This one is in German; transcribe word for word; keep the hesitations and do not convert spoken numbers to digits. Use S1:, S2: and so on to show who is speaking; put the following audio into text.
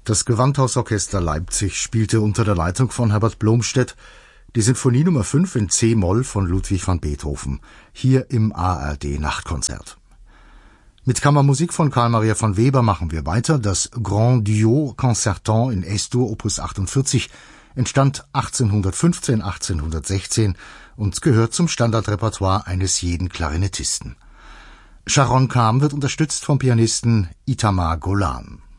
S1: Das Gewandhausorchester Leipzig spielte unter der Leitung von Herbert Blomstedt die Sinfonie Nummer fünf in C-Moll von Ludwig van Beethoven, hier im A R D-Nachtkonzert. Mit Kammermusik von Carl Maria von Weber machen wir weiter. Das Grand Duo Concertant in S-Dur Opus achtundvierzig entstand achtzehnhundertfünfzehn, achtzehnhundertsechzehn und gehört zum Standardrepertoire eines jeden Klarinettisten. Sharon Kham wird unterstützt vom Pianisten Itamar Golan.